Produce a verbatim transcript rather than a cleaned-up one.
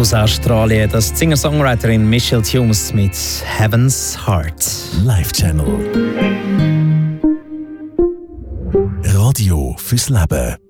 Aus Australien, das ist Singer-Songwriterin Michelle Tumes mit Heaven's Heart. Live Channel. Radio fürs Leben.